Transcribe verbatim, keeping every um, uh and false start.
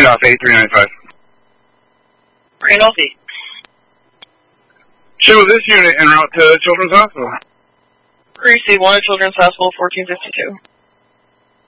Randolph eight three nine five. Randolph eight. Show this unit en route to Children's Hospital. Receive one at Children's Hospital, fourteen fifty-two.